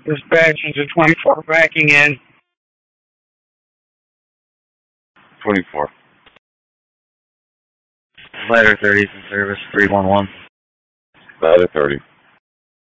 Dispatch into 24 backing in. 24. Ladder 30's in service, 311. Ladder 30.